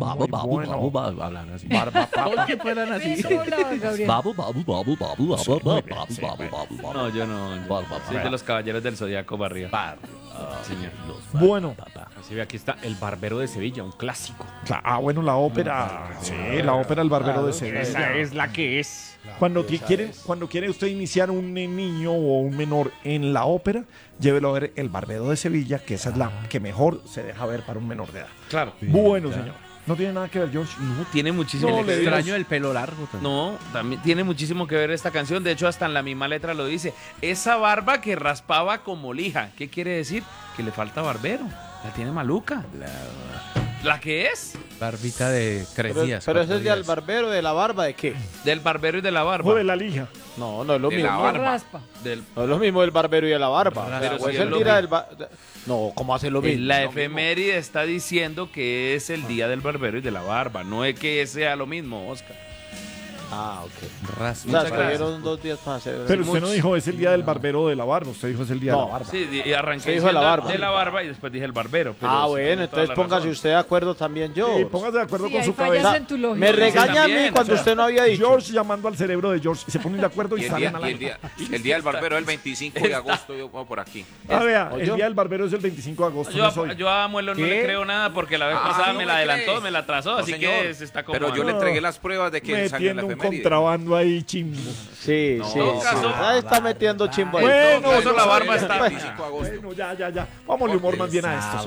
babu, babu, bueno. babu, babu, hablan así. Barba Todo el papa. tiempo eran así. Eso hablaba Gabriel. Babu, babu, babu, babu, babu, Sí, babu, muy bien, babu, sí, babu, muy bien. babu, babu. No, yo no. Yo Barba, soy de barba. los caballeros del Zodíaco barrio. Señor. Bueno. Así ve, aquí está El Barbero de Sevilla, un clásico. Bueno, la ópera. Sí, la ópera El Barbero de Sevilla. Esa es la que es. Cuando quiere usted iniciar un niño o un menor en la ópera, llévelo a ver El Barbero de Sevilla, que esa es la que mejor se deja ver para un menor de edad. Claro. Bueno, señor. No tiene nada que ver, George. No, tiene muchísimo No, que le ver. Extraño el pelo largo también. No, también tiene muchísimo que ver esta canción. De hecho, hasta en la misma letra lo dice. Esa barba que raspaba como lija. ¿Qué quiere decir? Que le falta barbero. La tiene maluca. ¿La que es? Barbita de 3 Pero, días. pero ese 4 es del días. barbero, de la barba, ¿de qué? Del barbero y de la barba. O de la lija. No, no es lo De la mismo. barba. Raspa. Del, No es lo mismo del barbero y de la barba. Pero O sí es es el lo día mismo. del No, ¿cómo hace lo mismo? la efeméride está diciendo que es el día del barbero y de la barba. No es que sea lo mismo, Oscar. Ah, ok. Raspa. O sea, Muchas gracias. escogieron 2 días para hacer. Pero usted no dijo es el día del barbero de la barba, usted dijo es el día de No. la barba. Sí, y arranqué Se dijo de la diciendo barba. de la barba y después dije el barbero. pero Ah, sí, bueno, tiene toda entonces la póngase razón. usted de acuerdo también yo. Sí, póngase de acuerdo Sí, con ahí su fallas cabeza. en tu lógica. Me regaña a mí también, cuando o sea, usted no había dicho. George llamando al cerebro de George y se ponen de acuerdo y, Y el salen día, al y aire. el día del barbero es el 25 de agosto, yo como por aquí. Vea, ¿O el yo? día del barbero es el 25 de agosto. no es hoy. Yo a Muelo no ¿Qué? le creo nada porque la vez Ah, pasada ¿no me me la adelantó, crees? me la trazó, No, así señor. que se está como. Pero yo le entregué las pruebas de que salió en la Metiendo un efeméride. contrabando ahí chimbo. Sí, No, sí, todo sí. caso- Ahí está metiendo chimbo ahí. Bueno, En todo caso, la barba es el está- 25 de agosto. Bueno, ya. Vámonos humor más bien a esto.